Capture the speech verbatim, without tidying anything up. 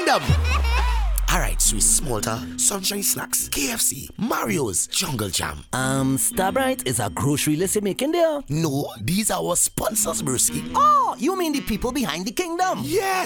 kingdom. Alright, Swiss Smolter, Sunshine Snacks, K F C, Mario's, Jungle Jam. Um, Starbright is a grocery list you're making there? No, these are our sponsors, Bruski. Oh, you mean the people behind the kingdom? Yes.